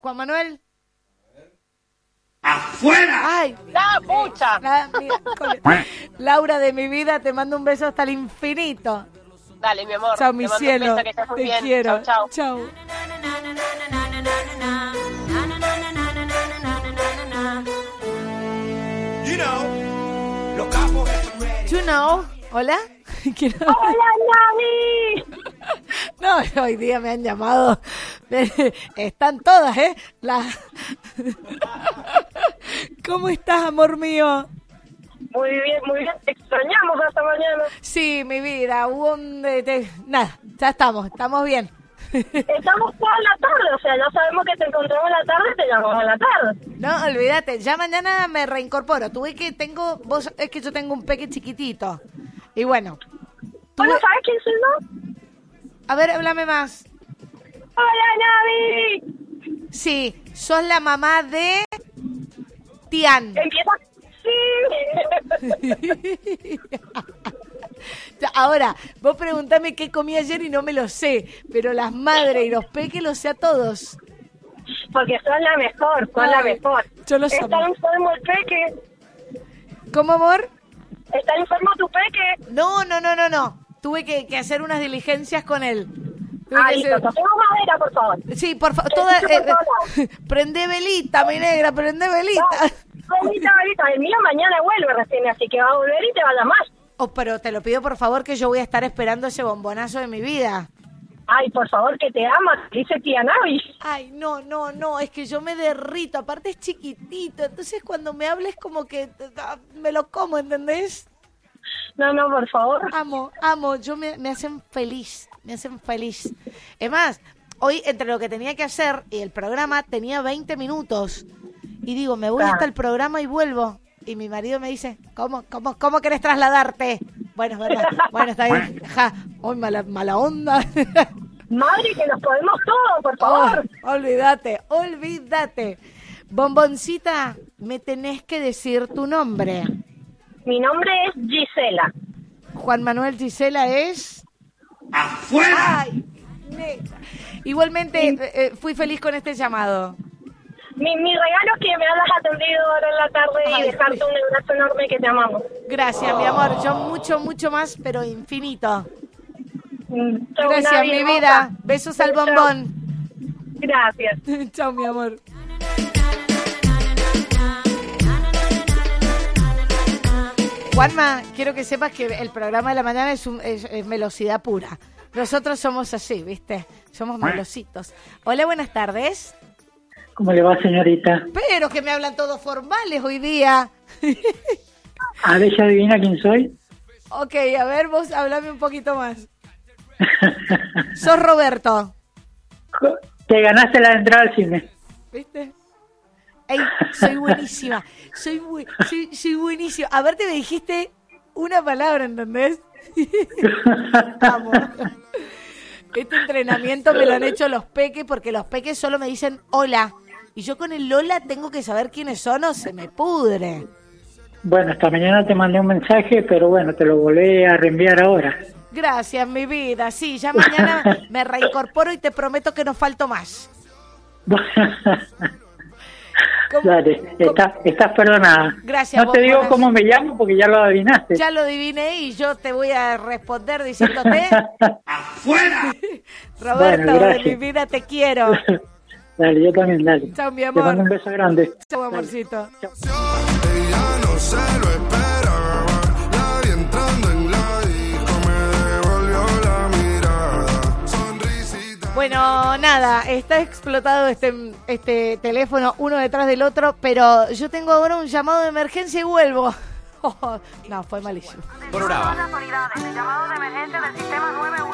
Juan Manuel. ¡Afuera! ¡Ay! ¡La pucha! Laura de mi vida, te mando un beso hasta el infinito. Dale, mi amor. Chao, mi mando un cielo. beso, que estés muy Te bien. quiero. Chau, chau. Chau. You know. ¿Hola? ¡Hola, Nani! No, hoy día me han llamado. Están todas, ¿eh? ¿Cómo estás, amor mío? Muy bien, muy bien. Te extrañamos hasta mañana. Sí, mi vida. Nada, ya estamos bien. Estamos toda la tarde, o sea, ya sabemos que te encontramos en la tarde, te llamamos en la tarde. No, olvídate, ya mañana me reincorporo. Vos es que yo tengo un peque chiquitito. Y bueno. Bueno, ¿sabes quién soy yo? A ver, háblame más. ¡Hola, Navi! Sí, sos la mamá de Tian. Empieza... Sí. Ahora, vos preguntame qué comí ayer y no me lo sé, pero las madres y los peques los sé a todos. Porque sos la mejor, la mejor. Yo lo sé. Está enfermo el peque. ¿Cómo, amor? ¿Está enfermo tu peque? No. Tuve que hacer unas diligencias con él. Listo, tengo madera, por favor. Sí, por favor, prende velita, mi negra, prende velita. Velita. El mío mañana vuelve recién, así que va a volver y te va a llamar. Oh, pero te lo pido por favor, que yo voy a estar esperando ese bombonazo de mi vida. Ay, por favor, que te ama, dice tía Navi. Ay, no, es que yo me derrito, aparte es chiquitito, entonces cuando me habla es como que me lo como, ¿entendés? No, por favor. Amo, me hacen feliz. Es más, hoy entre lo que tenía que hacer y el programa tenía 20 minutos. Y digo, me voy hasta el programa y vuelvo. Y mi marido me dice, ¿cómo querés trasladarte? Bueno, es verdad. Bueno, está bien. Hoy mala onda. Madre, que nos podemos todo, por favor. Olvídate. Bomboncita, me tenés que decir tu nombre. Mi nombre es Gisela. Juan Manuel. Gisela es... ¡Afuera! ¡Ay, neta! Igualmente, fui feliz con este llamado. Mi regalo es que me hayas atendido ahora en la tarde y dejarte un abrazo enorme, que te amamos. Gracias, mi amor. Yo mucho más, pero infinito. Chau, Gracias, Navi, mi hermosa. vida. Besos al Chau. bombón. Gracias. Chao, mi amor. Juanma, quiero que sepas que el programa de la mañana es velocidad pura. Nosotros somos así, ¿viste? Somos melositos. Hola, buenas tardes. ¿Cómo le va, señorita? Pero que me hablan todos formales hoy día. A ver, ¿ya adivina quién soy? Ok, a ver, vos hablame un poquito más. Sos Roberto. Te ganaste la entrada al cine. ¿Viste? Ey, soy buenísima. Soy buenísima. A ver, te me dijiste una palabra, ¿entendés? Vamos. Este entrenamiento me lo han hecho los peques, porque los peques solo me dicen hola. Y yo con el hola tengo que saber quiénes son o se me pudre. Bueno, esta mañana te mandé un mensaje, pero bueno, te lo volví a reenviar ahora. Gracias, mi vida. Sí, ya mañana me reincorporo y te prometo que no falto más. Dale, estás perdonada. Gracias. No te digo cómo me llamo porque ya lo adivinaste. Ya lo adiviné y yo te voy a responder diciéndote... ¡Afuera! Roberto, bueno, de mi vida te quiero. Dale, yo también, dale. Chao, mi Te amor. mando un beso grande. Chao, amorcito. Chao. Ella no se lo esperaba, la vi entrando en la disco, me devolvió la mirada, sonrisita. Bueno, nada, está explotado este teléfono uno detrás del otro, pero yo tengo ahora un llamado de emergencia y vuelvo. No, fue malísimo. Por brava. Autoridades, llamado de emergencia del sistema 911.